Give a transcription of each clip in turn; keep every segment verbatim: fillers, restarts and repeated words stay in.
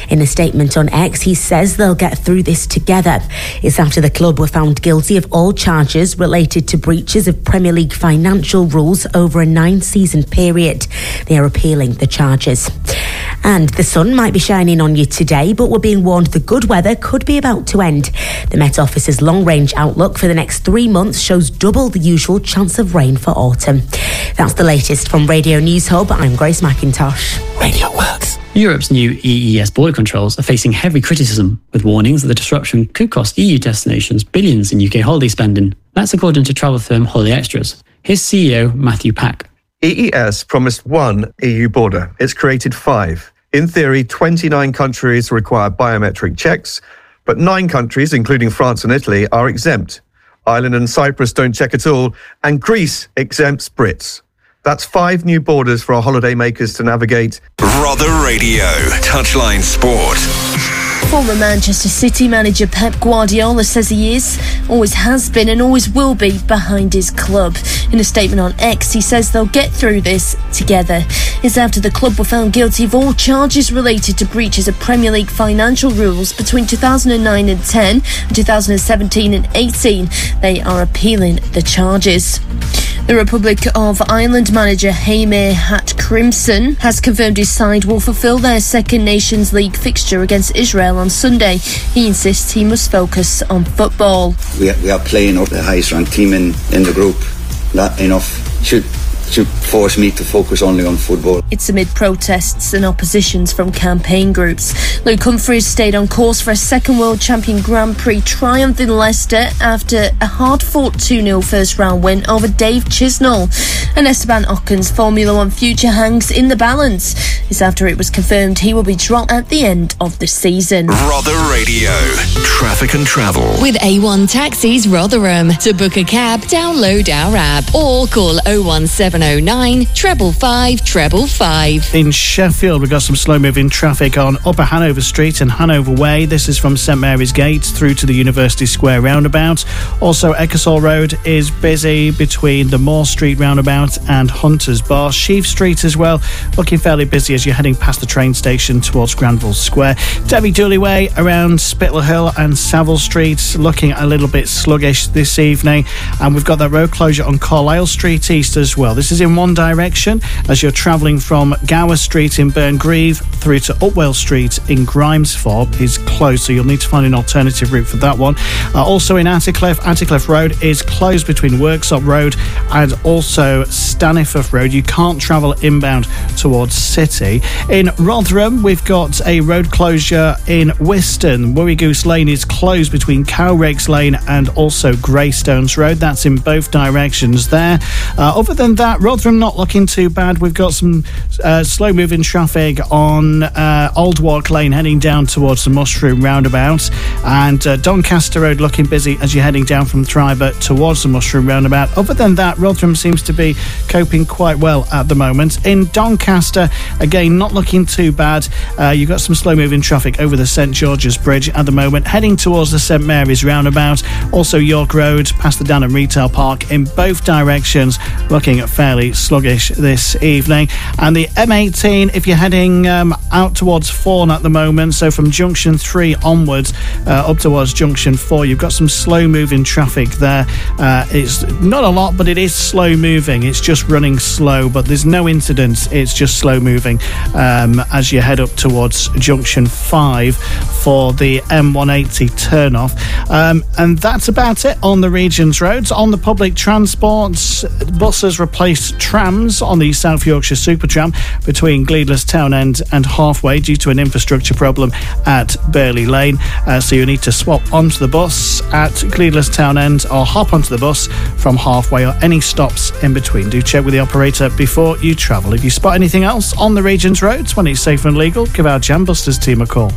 In a statement on X, he says they'll get through this together. It's after the club were found guilty of all charges related to breaches of Premier League financial rules over a nine-season period. They are appealing the charges. And the sun might be shining on you today, but we're being warned the good weather could be about to end. The Met Office's long-range outlook for the next three months shows double the usual chance of rain for autumn. That's the latest from Radio News Hub. I'm Grace McIntosh. Radio Works. Europe's new E E S border controls are facing heavy criticism, with warnings that the disruption could cost E U destinations billions in U K holiday spending. That's according to travel firm Holiday Extras. Here's C E O Matthew Pack. E E S promised one E U border. It's created five. In theory, twenty-nine countries require biometric checks, but nine countries, including France and Italy, are exempt. Ireland and Cyprus don't check at all, and Greece exempts Brits. That's five new borders for our holidaymakers to navigate. Rother Radio, Touchline Sport. Former Manchester City manager Pep Guardiola says he is, always has been and always will be behind his club. In a statement on X, he says they'll get through this together. It's after the club were found guilty of all charges related to breaches of Premier League financial rules between two thousand nine and ten and two thousand seventeen and eighteen. They are appealing the charges. The Republic of Ireland manager Jaime Hart-Crimson has confirmed his side will fulfil their second Nations League fixture against Israel on Sunday. He insists he must focus on football. We are, we are playing up the highest ranked team in, in the group. That enough should should force me to focus only on football. It's amid protests and oppositions from campaign groups. Luke Humphries stayed on course for a second World Champion Grand Prix triumph in Leicester after a hard-fought two nil first-round win over Dave Chisnall. And Esteban Ocon's Formula One future hangs in the balance. It's after it was confirmed he will be dropped at the end of the season. Rother Radio, traffic and travel. With A one Taxis Rotherham. To book a cab, download our app or call oh one seven oh nine, five five five five five. In Sheffield, we've got some slow-moving traffic on Upper Hanover Street and Hanover Way. This is from St Mary's Gate through to the University Square roundabout. Also, Ecclesall Road is busy between the Moore Street roundabout and Hunter's Bar. Sheaf Street as well, looking fairly busy as you're heading past the train station towards Granville Square. Debbie Dooley Way around Spittle Hill and Savile Street looking a little bit sluggish this evening. And we've got that road closure on Carlisle Street East as well. This is in one direction as you're travelling from Gower Street in Burngreave through to Upwell Street in Grimesthorpe is closed, so you'll need to find an alternative route for that one. Uh, also in Attercliffe, Attercliffe Road is closed between Worksop Road and also Staniforth Road. You can't travel inbound towards City. In Rotherham, we've got a road closure in Whiston. Worry Goose Lane is closed between Cowrakes Lane and also Greystones Road. That's in both directions there. Uh, other than that, Rotherham not looking too bad. We've got some uh, slow-moving traffic on uh, Old Walk Lane heading down towards the Mushroom roundabout, and uh, Doncaster Road looking busy as you're heading down from Tribert towards the Mushroom roundabout. Other than that, Rotherham seems to be coping quite well at the moment. In Doncaster, again, not looking too bad. Uh, you've got some slow-moving traffic over the St George's Bridge at the moment, heading towards the St Mary's roundabout. Also York Road past the Danham Retail Park in both directions looking fairly sluggish this evening. And the M eighteen, if you're heading um, out towards Fawn at the moment, so from Junction three onwards uh, up towards Junction four, you've got some slow moving traffic there. Uh, it's not a lot, but it is slow moving. It's just running slow, but there's no incidents. It's just slow moving um, as you head up towards Junction five for the M one eighty turn-off. Um, and that's about it on the region's roads. On the public transports, buses replaced trams on the South Yorkshire Supertram between Gleadless Townend and Halfway due to an infrastructure problem at Burley Lane. Uh, so you need to swap onto the bus at Gleadless Townend or hop onto the bus from Halfway or any stops in between. Do check with the operator before you travel. If you spot anything else on the region's roads when it's safe and legal, give our Jambusters team a call.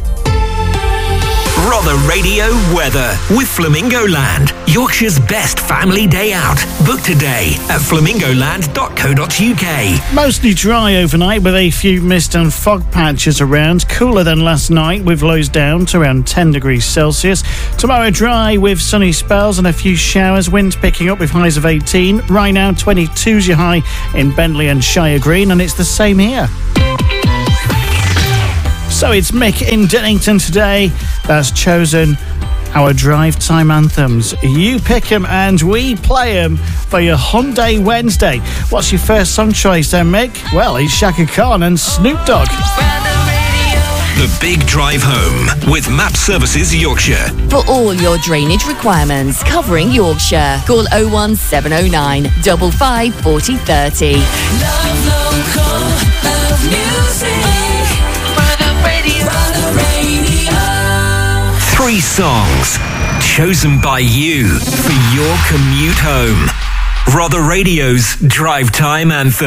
Rother Radio weather with Flamingo Land, Yorkshire's best family day out. Book today at flamingo land dot co dot uk. Mostly dry overnight with a few mist and fog patches around. Cooler than last night with lows down to around ten degrees Celsius. Tomorrow dry with sunny spells and a few showers. Wind picking up with highs of eighteen. Right now twenty-two's your high in Bentley and Shire Green, and it's the same here. So it's Mick in Dinnington today that's chosen our drive time anthems. You pick them and we play them for your Hyundai Wednesday. What's your first song choice then, Mick? Well, it's Shaka Khan and Snoop Dogg. The Big Drive Home with Map Services Yorkshire. For all your drainage requirements covering Yorkshire, call oh one seven oh nine, five five four oh three oh. Love local, love music. Rother Radio. Rother Radio. Three songs chosen by you for your commute home. Rother Radio's Drive Time Anthem.